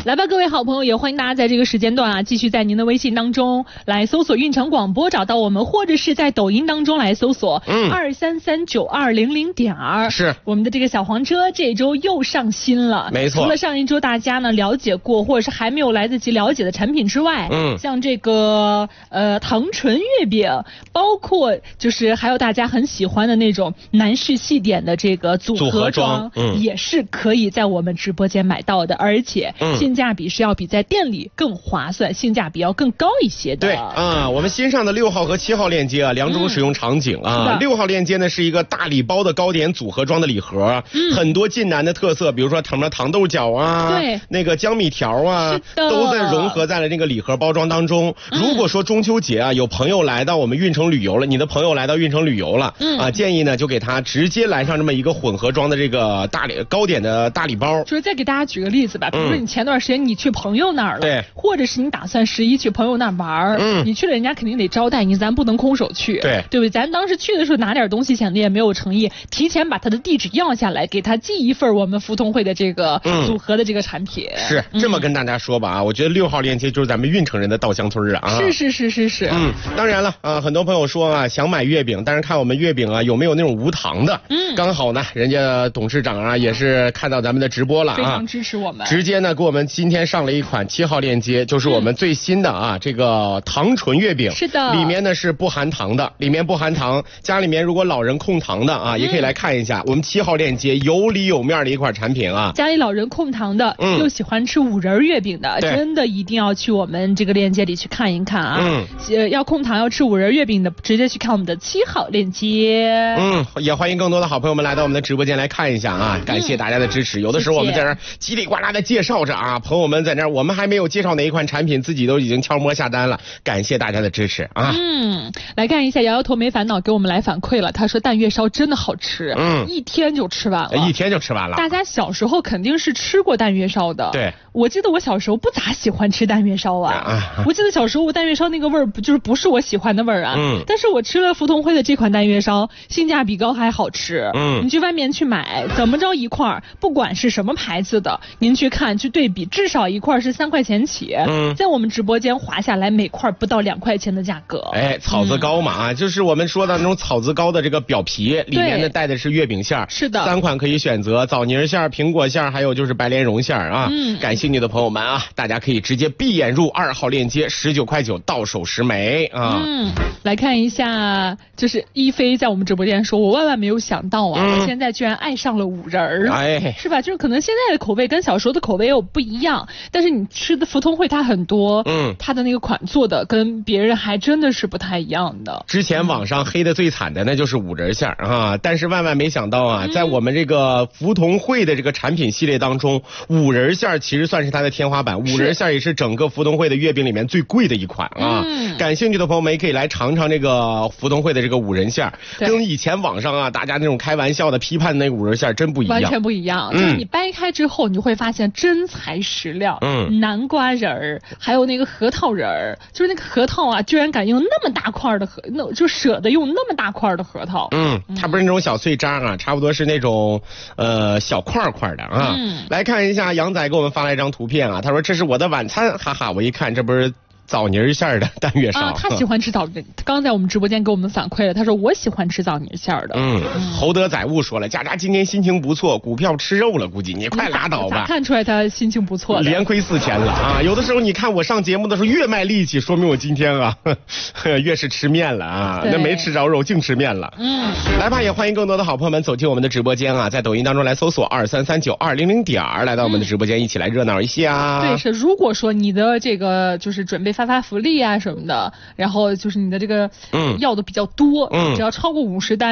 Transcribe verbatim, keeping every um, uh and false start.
来吧，各位好朋友，也欢迎大家在这个时间段啊，继续在您的微信当中来搜索运城广播找到我们，或者是在抖音当中来搜索二三三九二零零点儿。 是我们的这个小黄车这周又上新了， 没错。 除了上一周大家呢了解过或者是还没有来得及了解的产品之外，嗯，像这个呃糖醇月饼，包括就是还有大家很喜欢的那种男士细点的这个组合装，嗯，也是可以在我们直播间买到的，而且性价比是要比在店里更划算，性价比要更高一些的。 对啊，我们新上的六号和七号链接啊，两种使用场景啊。六、嗯、号链接呢是一个大礼包的糕点组合装的礼盒，嗯、很多晋南的特色，比如说什么糖豆角啊，对，那个江米条啊，都在融合在了这个礼盒包装当中。嗯、如果说中秋节啊，有朋友来到我们运城旅游了，你的朋友来到运城旅游了，嗯、啊，建议呢就给他直接来上这么一个混合装的这个大礼糕点的大礼包。 就是再给大家举个例子吧，比如说你前段时间你去朋友那儿了， 对、嗯， 或者是你打算十一去朋友那儿玩，嗯，你去了人家肯定得招待你，咱不能空手去， 对， 对不对？咱当时去的时候拿点东西显得也没有诚意，提前把他的地址要下来，给他寄一份我们福通会的这个组合的这个产品。 嗯、是这么跟大家说吧啊，我觉得六号链接就是咱们运城人的稻香村啊。 是是是是是。 嗯，当然了啊，很多朋友说啊想买月饼，但是看我们月饼啊有没有那种无糖的。嗯，刚好呢，人家董事长啊也是看到咱们的直播了啊， 非常支持我们， 直接呢给我们今天上了一款七号链接，就是我们最新的啊、嗯、这个糖醇月饼。 是的， 里面呢是不含糖的，里面不含糖，家里面如果老人控糖的啊，嗯、也可以来看一下我们七号链接有里有面的一款产品啊。 家里老人控糖的，嗯、又喜欢吃五仁月饼的，真的一定要去我们这个链接里去看一看啊。嗯，呃，要控糖要吃五仁月饼的，直接去看我们的七号链接。 嗯，也欢迎更多的好朋友们来到我们的直播间来看一下啊，感谢大家的支持。嗯、有的时候我们在这儿叽里呱啦的介绍着啊，朋友们在那儿我们还没有介绍哪一款产品，自己都已经悄摸下单了，感谢大家的支持啊。 嗯，来看一下摇摇头没烦恼给我们来反馈了，他说蛋月烧真的好吃，嗯，一天就吃完了， 一天就吃完了。 大家小时候肯定是吃过蛋月烧的， 对， 我记得我小时候不咋喜欢吃蛋月烧啊，啊我记得小时候我蛋月烧那个味儿就是不是我喜欢的味儿啊，嗯，但是我吃了福通会的这款蛋月烧，性价比高还好吃，嗯，你去外面去买，怎么着一块，不管是什么牌子的，您去看去对比，至少一块是三块钱起，嗯，在我们直播间划下来每块不到两块钱的价格。 哎，草子糕嘛，嗯、就是我们说的那种草子糕的这个表皮，里面呢带的是月饼馅儿， 是的， 三款可以选择，枣泥馅儿、苹果馅儿，还有就是白莲蓉馅儿啊。嗯，感兴趣的朋友们啊，大家可以直接闭眼入二号链接，十九块九到手十枚啊。 嗯，来看一下，就是一飞在我们直播间说，我万万没有想到啊，嗯、我现在居然爱上了五仁儿，哎，是吧？就是可能现在的口味跟小时候的口味又不一样，但是你吃的福通会它很多，嗯，它的那个款做的跟别人还真的是不太一样的。 之前网上黑的最惨的那就是五仁馅儿啊，但是万万没想到啊，嗯、在我们这个福通会的这个产品系列当中，五仁馅儿其实算是它的天花板，五仁馅儿也是整个福通会的月饼里面最贵的一款啊。嗯、感兴趣的朋友们也可以来尝尝这个福通会的这个五仁馅儿，跟以前网上啊大家那种开玩笑的批判那个五仁馅儿真不一样， 完全不一样。嗯、就是你掰开之后，你会发现真材实料。嗯，南瓜仁儿，还有那个核桃仁儿，就是那个核桃啊，居然敢用那么大块的核，那就舍得用那么大块的核桃。 嗯，它不是那种小碎渣啊，差不多是那种呃小块块的啊。嗯，来看一下杨仔给我们发来一张图片啊，他说这是我的晚餐，哈哈，我一看这不是枣泥馅的蛋月烧啊， 他喜欢吃枣，刚在我们直播间给我们反馈了，他说我喜欢吃枣泥馅的。 嗯，侯德载物说了，佳佳今天心情不错，股票吃肉了，估计你快拉倒吧。 看出来他心情不错， 连亏四千了啊！有的时候你看我上节目的时候越卖力气，说明我今天啊呵呵越是吃面了啊，那没吃着肉净吃面了。嗯，来吧，也欢迎更多的好朋友们走进我们的直播间啊，在抖音当中来搜索二三三九二零零点儿，来到我们的直播间，一起来热闹一下。 对，是如果说你的这个就是准备发发福利啊什么的，然后就是你的这个嗯要的比较多，嗯，只要超过五十单。